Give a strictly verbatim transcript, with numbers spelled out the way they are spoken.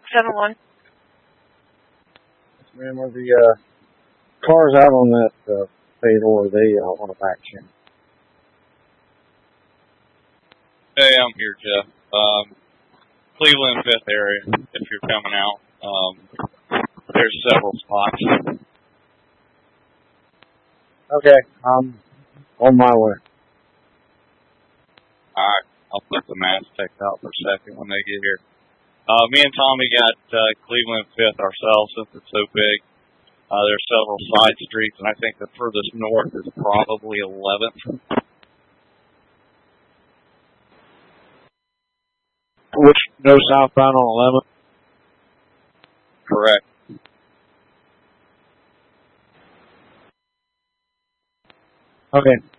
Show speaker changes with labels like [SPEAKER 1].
[SPEAKER 1] seven one.
[SPEAKER 2] Man, were the uh, cars out on that uh, Fedor, they uh, on a back channel?
[SPEAKER 3] Hey, I'm here, Jeff. Um, Cleveland Fifth area, if you're coming out. Um, there's several spots.
[SPEAKER 2] Okay, I'm on my way.
[SPEAKER 3] Alright, I'll put the mask text out for a second when they get here. Uh, me and Tommy got uh, Cleveland Fifth ourselves since it's so big. Uh, there's several side streets, and I think the furthest north is probably eleventh.
[SPEAKER 2] Which, no southbound on eleventh?
[SPEAKER 3] Correct.
[SPEAKER 2] Okay.